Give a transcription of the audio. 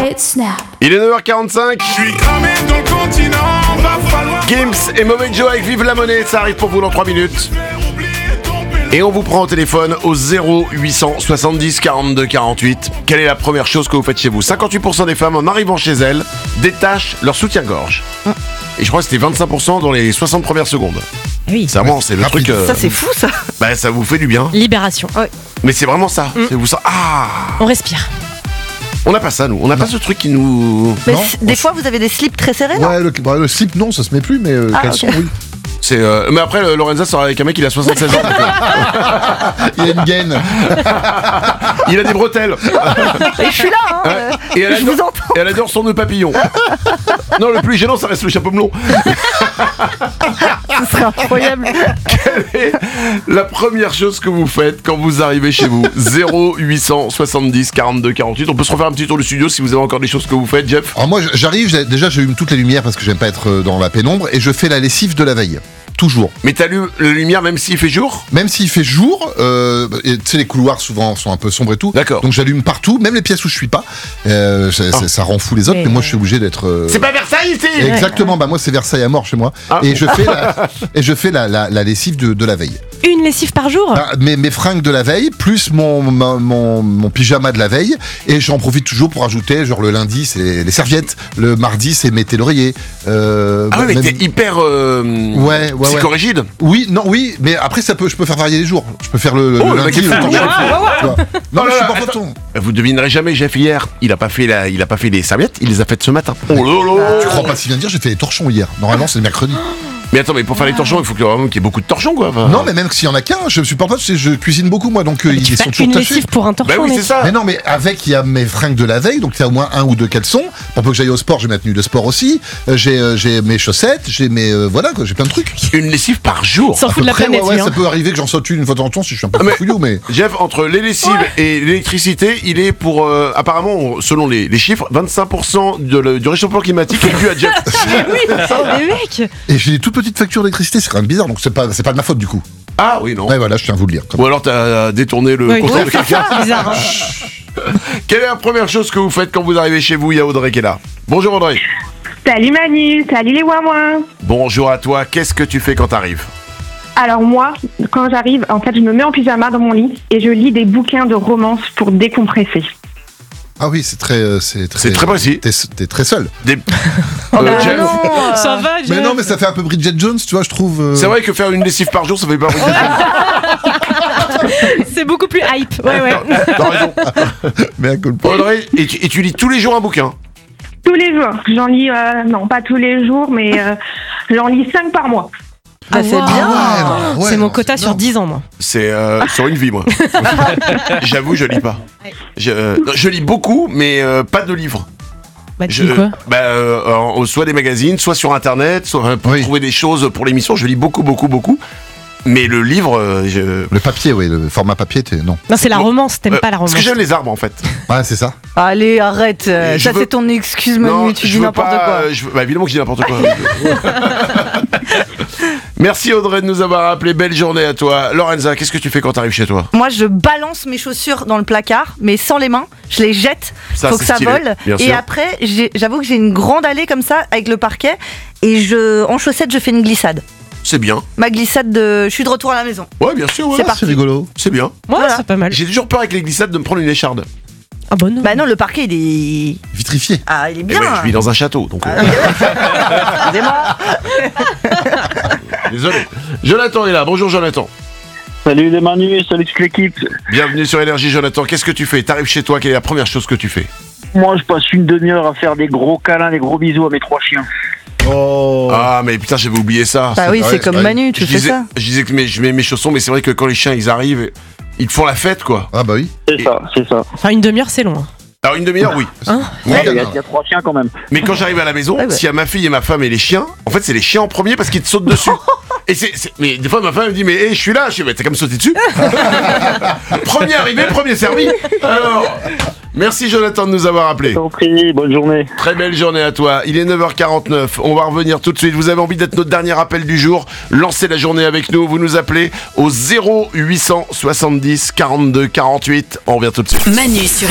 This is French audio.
Quiet Snap. Il est 9h45. Je suis cramé dans le continent, va falloir Gims et Mauvais Joe avec Vive la Monnaie, ça arrive pour vous dans 3 minutes. oublier ton péché. Et on vous prend au téléphone au 0800 70 42 48. Quelle est la première chose que vous faites chez vous ? 58% des femmes, en arrivant chez elles, détachent leur soutien-gorge. Et je crois que c'était 25% dans les 60 premières secondes. Oui. C'est vraiment, c'est le truc... Ça, c'est fou, ça. bah, ça vous fait du bien. Libération. Mais c'est vraiment ça. C'est vous ça. Ah, On respire. on n'a pas ça, nous. On n'a pas ce truc qui nous... Mais Non, des fois, vous avez des slips très serrés, non? Ouais, le slip, non, ça se met plus, mais caleçon, ok. oui. C'est, mais après, Lorenza sera avec un mec, il a 76 ans. donc, Il y a une gaine. il a des bretelles. Et je suis là, hein. Et elle je vous adore, entends. et elle adore son nœud papillon. Non, le plus gênant, ça reste le chapeau melon. Ce serait incroyable. Quelle est la première chose que vous faites quand vous arrivez chez vous ? 0800 70 42 48. On peut se refaire un petit tour du studio si vous avez encore des choses que vous faites, Jeff. Alors moi, j'arrive, déjà, j'allume toutes les lumières parce que j'aime pas être dans la pénombre et je fais la lessive de la veille. Toujours. Mais t'allumes la lumière même s'il fait jour ? Même s'il fait jour, et tu sais, les couloirs souvent sont un peu sombres et tout. D'accord. Donc j'allume partout, même les pièces où je suis pas. Ça rend fou les autres, mais moi je suis obligé d'être. C'est pas Versailles ici ! Exactement, bah moi c'est Versailles à mort chez moi. Ah. Et je fais la lessive de la veille. Une lessive par jour. Ah, mes fringues de la veille, plus mon pyjama de la veille, et j'en profite toujours pour ajouter, genre le lundi c'est les serviettes, le mardi c'est mes l'oreiller. Ah ouais, mais même- t'es hyper Ouais. psychorigide. Oui, mais après je peux faire varier les jours. Je peux faire le Oh, le lundi, mec est le fou. torchon. Tu vois. Non, mais je suis là, pas attends. photon. Vous devinerez jamais, Jeff, hier, il a pas fait les serviettes, il les a faites ce matin. Oh là là. Tu crois pas si bien dire, j'ai fait les torchons hier. Normalement c'est le mercredi. Mais attends, mais pour faire les torchons, il faut qu'il y ait beaucoup de torchons, quoi. Enfin, Non, mais même s'il y en a qu'un, je supporte pas, je cuisine beaucoup moi, donc ils Tu sont fais toujours une tachés. lessive pour un torchon. bah oui, mec. c'est ça. Mais non, mais avec, il y a mes fringues de la veille, donc il y a au moins un ou deux caleçons. Pour peu que j'aille au sport, j'ai ma tenue de sport aussi. J'ai mes chaussettes, j'ai mes. Voilà, quoi, j'ai plein de trucs. Une lessive par jour. S'en fout de la Après, planète, ouais, lui, hein. ça peut arriver que j'en saute une fois de temps en temps si je suis un peu Mais- fouillou, mais. Jeff, entre les lessives et l'électricité, il est pour, apparemment, selon les chiffres, 25% du réchauffement climatique est dû à Jeff. Mais mec. Et j'ai des toutes petites factures d'électricité, c'est quand même bizarre, donc c'est pas de ma faute du coup. Ah oui, non. Ouais, voilà, je tiens à vous le dire. Ou alors t'as détourné le Oui, contrôle de c'est quelqu'un. ça, bizarre. Hein. Quelle est la première chose que vous faites quand vous arrivez chez vous ? Il y a Audrey qui est là. Bonjour Audrey. Salut Manu, salut les Wouin. Bonjour à toi. Qu'est-ce que tu fais quand t'arrives ? Alors moi, quand j'arrive, en fait, je me mets en pyjama dans mon lit et je lis des bouquins de romance pour décompresser. Ah oui, c'est très. C'est très précis. T'es très seul. Des- Oh, bah Jeff, non, Ça va, Mais Jeff. non, mais ça fait un peu Bridget Jones, tu vois, je trouve. C'est vrai que faire une lessive par jour, ça fait pas beaucoup. C'est beaucoup plus hype. Ouais. T'as raison. Mais à culpa. Audrey, et tu lis tous les jours un bouquin ? Tous les jours. J'en lis, non pas tous les jours, mais j'en lis 5 par mois. Bah, c'est wow. bien. Ouais, C'est mon non, quota c'est sur énorme. 10 ans, moi. C'est sur une vie, moi. J'avoue, je lis pas. Je lis beaucoup, mais pas de livres. Bah, tu dis quoi ? Soit des magazines, soit sur internet, soit pour Oui. trouver des choses pour l'émission. Je lis beaucoup. Mais le livre, Le papier, oui, le format papier, non. Non, c'est la romance. T'aimes pas la parce romance. que j'aime les arbres en fait. Ouais, c'est ça. Allez, arrête. Je Ça, veux- c'est ton excuse, Manu. Tu je dis veux n'importe pas, quoi. bah, évidemment que je dis n'importe quoi. Merci Audrey de nous avoir appelé. Belle journée à toi. Lorenza, qu'est-ce que tu fais quand t'arrives chez toi ? Moi, je balance mes chaussures dans le placard, mais sans les mains. Je les jette. Ça, Faut c'est que ça stylé, vole. bien Et sûr. après, j'avoue que j'ai une grande allée comme ça avec le parquet. Et en chaussettes, je fais une glissade. C'est bien. Ma glissade je suis de retour à la maison. Ouais, bien sûr. Ouais. C'est parti. C'est rigolo. C'est bien. Ouais, Voilà. c'est pas mal. J'ai toujours peur avec les glissades de me prendre une écharde. Ah bon, non. Bah non, le parquet, il est. Vitrifié. Ah, il est Et bien. ouais, je vis dans un château, donc. Excusez-moi. Désolé. Jonathan est là. Bonjour Jonathan. Salut les Manu, salut toute l'équipe. Bienvenue sur Énergie Jonathan. Qu'est-ce que tu fais ? T'arrives chez toi, quelle est la première chose que tu fais ? Moi je passe une demi-heure à faire des gros câlins, des gros bisous à mes 3 chiens. Oh. Ah mais putain, j'avais oublié ça. Bah oui, vrai, c'est c'est comme vrai. Manu, tu fais ça. Je disais que je mets mes chaussons, mais c'est vrai que quand les chiens ils arrivent, ils te font la fête quoi. Ah bah oui. C'est ça, c'est ça. Enfin, une demi-heure, c'est long. hein. Alors une demi-heure, oui. Hein Oui, Ouais, il y gamin. a 3 chiens quand même. Mais quand j'arrive à la maison, Ouais, ouais. s'il y a ma fille et ma femme et les chiens, en fait c'est les chiens en premier parce qu'ils te sautent dessus. Et mais des fois ma femme me dit mais je suis là, je dis mais t'as qu'à me sauter dessus. Premier arrivé, premier servi. Alors, merci Jonathan de nous avoir appelés. Je t'en prie, bonne journée. Très belle journée à toi. Il est 9h49. On va revenir tout de suite. Vous avez envie d'être notre dernier appel du jour ? Lancez la journée avec nous. Vous nous appelez au 0800 70 42 48. On revient tout de suite. Manu sur